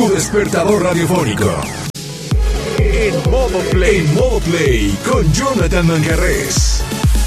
Tu despertador radiofónico. En modo play. En modo play con Jonathan Manjarrés.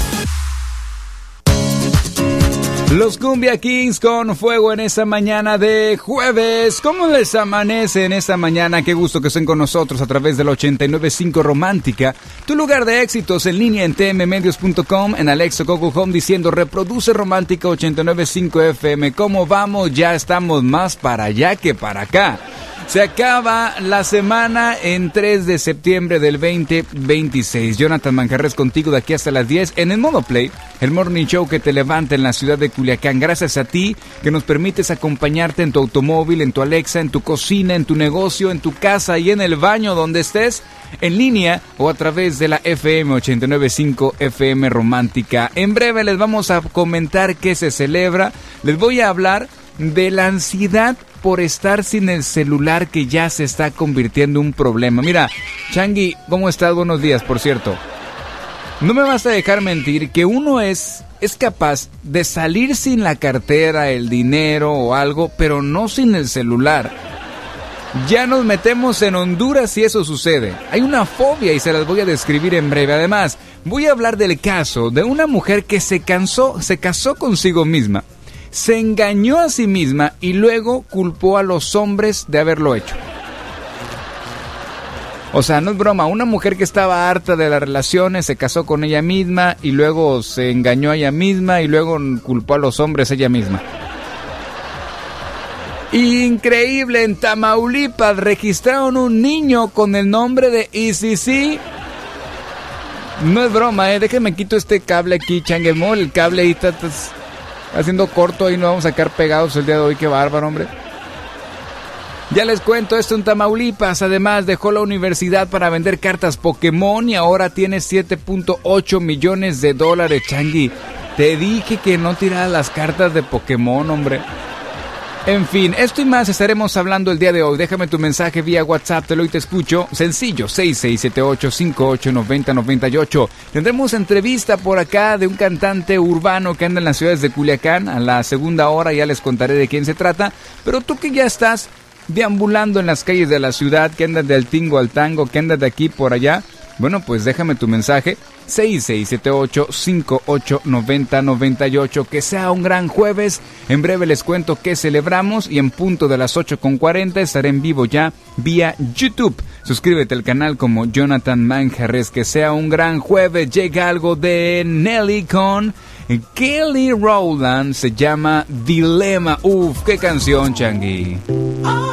Los Cumbia Kings con fuego en esta mañana de jueves. ¿Cómo les amanece en esta mañana? Qué gusto que estén con nosotros a través del 89.5 Romántica. Tu lugar de éxitos en línea en tmmedios.com, en Alexa, Google Home diciendo reproduce Romántica 89.5 FM. ¿Cómo vamos? Ya estamos más para allá que para acá. Se acaba la semana en 3 de septiembre del 2026. Jonathan Manjarrés contigo de aquí hasta las 10 en el Modo Play, el morning show que te levanta en la ciudad de Culiacán. Gracias a ti que nos permites acompañarte en tu automóvil, en tu Alexa, en tu cocina, en tu negocio, en tu casa y en el baño donde estés, en línea o a través de la FM 89.5 FM Romántica. En breve les vamos a comentar qué se celebra. Les voy a hablar de la ansiedad por estar sin el celular que ya se está convirtiendo en un problema. Mira, Changi, ¿cómo estás? Buenos días, por cierto. No me vas a dejar mentir que uno es capaz de salir sin la cartera, el dinero o algo, pero no sin el celular. Ya nos metemos en Honduras si eso sucede. Hay una fobia y se las voy a describir en breve. Además, voy a hablar del caso de una mujer que se casó consigo misma. Se engañó a sí misma y luego culpó a los hombres de haberlo hecho. O sea, no es broma, una mujer que estaba harta de las relaciones se casó con ella misma y luego se engañó a ella misma y luego culpó a los hombres ella misma. Increíble, en Tamaulipas registraron un niño con el nombre de ECC. No es broma, déjenme quito este cable aquí, Changuemol, el cable ahí está haciendo corto y no vamos a quedar pegados el día de hoy. Qué bárbaro, hombre. Ya les cuento, esto en Tamaulipas. Además dejó la universidad para vender cartas Pokémon y ahora tiene $7.8 millones. Changui, te dije que no tiraras las cartas de Pokémon, hombre. En fin, esto y más estaremos hablando el día de hoy. Déjame tu mensaje vía WhatsApp, te lo y te escucho. Sencillo, 6678589098. Tendremos entrevista por acá de un cantante urbano que anda en las ciudades de Culiacán. A la segunda hora ya les contaré de quién se trata. Pero tú que ya estás deambulando en las calles de la ciudad, que andas del tingo al tango, que andas de aquí por allá, bueno, pues déjame tu mensaje. 6678589098. Que sea un gran jueves. En breve les cuento qué celebramos y en punto de las 8:40 estaré en vivo ya vía YouTube. Suscríbete al canal como Jonathan Manjarrés. Que sea un gran jueves. Llega algo de Nelly con Kelly Rowland. Se llama Dilema. Uf, qué canción, Changi.